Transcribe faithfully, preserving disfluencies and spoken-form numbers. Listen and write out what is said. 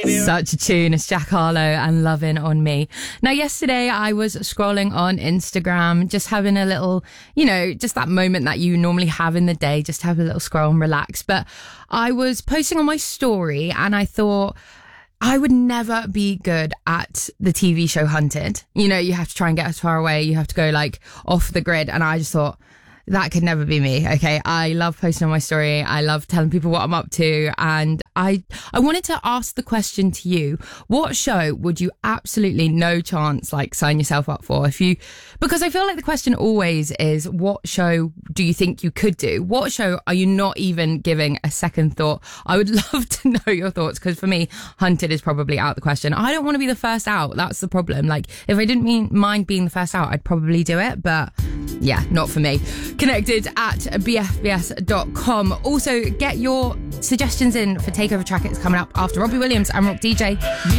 Such a tune. It's Jack Harlow and Lovin' on Me. Now, yesterday I was scrolling on Instagram, just having a little, you know, just that moment that you normally have in the day, just have a little scroll and relax. But I was posting on my story and I thought, I would never be good at the T V show Hunted. You know, you have to try and get as far away. You have to go like off the grid. And I just thought, that could never be me. Okay. I love posting on my story. I love telling people what I'm up to. And I, I wanted to ask the question to you. What show would you absolutely no chance like sign yourself up for? If you, because I feel like the question always is, what show do you think you could do? What show are you not even giving a second thought? I would love to know your thoughts, because for me, Hunted is probably out the question. I don't want to be the first out. That's the problem. Like, if I didn't mean, mind being the first out, I'd probably do it. But yeah, not for me. Connected at b f b s dot com. Also, get your suggestions in for Takeover Track. It's coming up after Robbie Williams and Rock D J.